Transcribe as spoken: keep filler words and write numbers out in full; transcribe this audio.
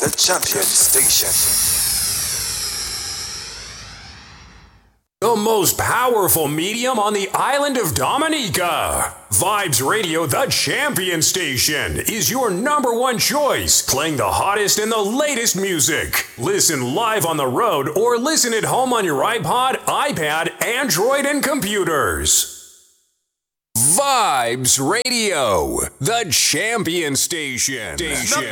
The Champion Station. The most powerful medium on the island of Dominica. Vibes Radio, the champion station, is your number one choice, playing the hottest and the latest music. Listen live on the road or listen at home on your iPod, iPad, Android, and computers. Vibes Radio, the champion station. station.